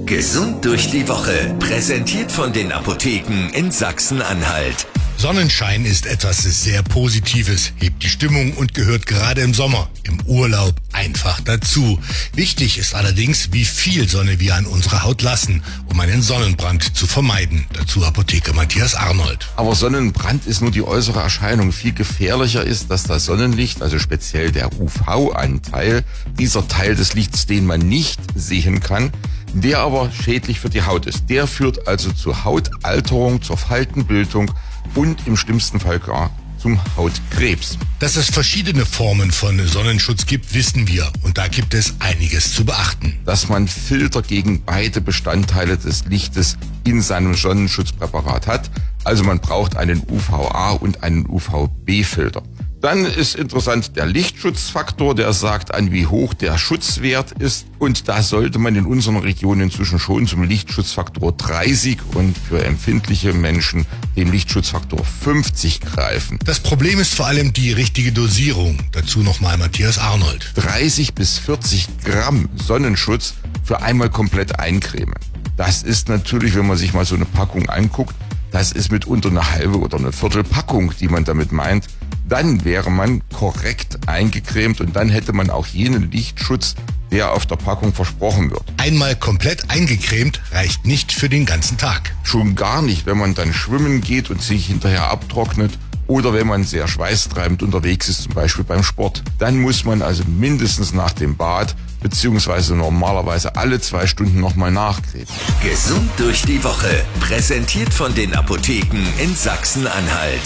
Gesund durch die Woche, präsentiert von den Apotheken in Sachsen-Anhalt. Sonnenschein ist etwas sehr Positives, hebt die Stimmung und gehört gerade im Sommer, im Urlaub einfach dazu. Wichtig ist allerdings, wie viel Sonne wir an unserer Haut lassen, um einen Sonnenbrand zu vermeiden. Dazu Apotheker Matthias Arnold. Aber Sonnenbrand ist nur die äußere Erscheinung. Viel gefährlicher ist, dass das Sonnenlicht, also speziell der UV-Anteil, dieser Teil des Lichts, den man nicht sehen kann, der aber schädlich für die Haut ist. Der führt also zu Hautalterung, zur Faltenbildung und im schlimmsten Fall gar zum Hautkrebs. Dass es verschiedene Formen von Sonnenschutz gibt, wissen wir. Und da gibt es einiges zu beachten. Dass man Filter gegen beide Bestandteile des Lichtes in seinem Sonnenschutzpräparat hat. Also man braucht einen UVA und einen UVB-Filter. Dann ist interessant der Lichtschutzfaktor, der sagt an, wie hoch der Schutzwert ist. Und da sollte man in unserer Region inzwischen schon zum Lichtschutzfaktor 30 und für empfindliche Menschen dem Lichtschutzfaktor 50 greifen. Das Problem ist vor allem die richtige Dosierung. Dazu nochmal Matthias Arnold. 30 bis 40 Gramm Sonnenschutz für einmal komplett eincremen. Das ist natürlich, wenn man sich mal so eine Packung anguckt, das ist mitunter eine halbe oder eine Viertelpackung, die man damit meint. Dann wäre man korrekt eingecremt und dann hätte man auch jenen Lichtschutz, der auf der Packung versprochen wird. Einmal komplett eingecremt reicht nicht für den ganzen Tag. Schon gar nicht, wenn man dann schwimmen geht und sich hinterher abtrocknet oder wenn man sehr schweißtreibend unterwegs ist, zum Beispiel beim Sport. Dann muss man also mindestens nach dem Bad beziehungsweise normalerweise alle 2 Stunden nochmal nachcremen. Gesund durch die Woche, präsentiert von den Apotheken in Sachsen-Anhalt.